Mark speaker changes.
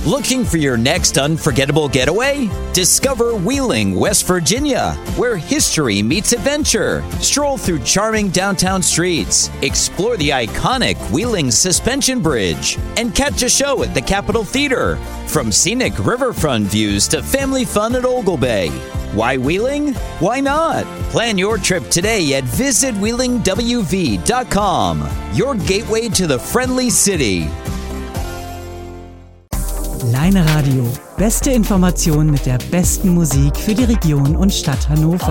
Speaker 1: Looking for your next unforgettable getaway? Discover Wheeling, West Virginia, where history meets adventure. Stroll through charming downtown streets, explore the iconic Wheeling Suspension Bridge, and catch a show at the Capitol Theater. From scenic riverfront views to family fun at Ogle Bay. Why Wheeling? Why not? Plan your trip today at visitwheelingwv.com. Your gateway to the friendly city.
Speaker 2: Leine Radio. Beste Informationen mit der besten Musik für die Region und Stadt Hannover.